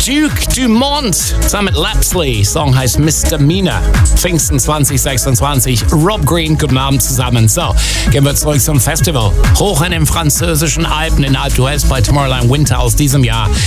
Duke Dumont zusammen mit Lapsley. Song heißt Misdemeanor. Pfingsten 2026. Rob Green, guten Abend zusammen. So, gehen wir zurück zum Festival. Hoch in den französischen Alpen in Alpe d'Huez bei Tomorrowland Winter aus diesem Jahr.